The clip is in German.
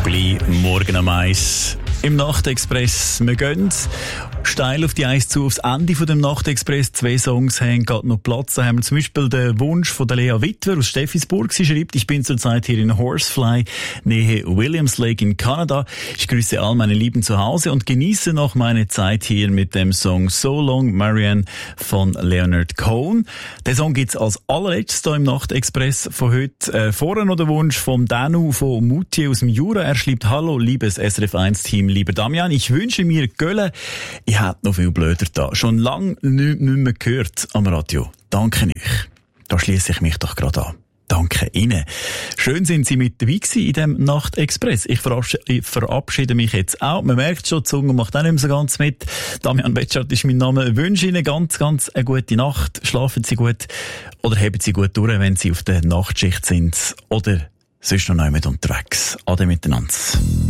Jubilee, morgen am 1 im Nachtexpress. Wir gehen steil auf die 1 zu, aufs Ende von dem Nachtexpress. 2 Songs haben gerade noch Platz. Da haben wir zum Beispiel den Wunsch von der Lea Wittwer aus Steffisburg. Sie schreibt, ich bin zurzeit hier in Horsefly, Nähe Williams Lake in Kanada. Ich grüße all meine Lieben zu Hause und genieße noch meine Zeit hier mit dem Song So Long, Marianne von Leonard Cohen. Den Song gibt's als allerletztes hier im Nachtexpress von heute. Vorher noch der Wunsch vom Danu von Moutier aus dem Jura. Er schreibt, hallo, liebes SRF1-Team, lieber Damian, ich wünsche mir Gölle. Ich hätte noch viel blöder da. Schon lange nicht mehr gehört am Radio. Danke euch. Da schliesse ich mich doch gerade an. Danke Ihnen. Schön sind Sie mit dabei gewesen in diesem Nachtexpress. Ich verabschiede mich jetzt auch. Man merkt schon, die Zunge macht auch nicht mehr so ganz mit. Damian Betschart ist mein Name. Ich wünsche Ihnen ganz eine gute Nacht. Schlafen Sie gut oder haben Sie gut durch, wenn Sie auf der Nachtschicht sind oder sonst noch nicht unterwegs. Ade miteinander.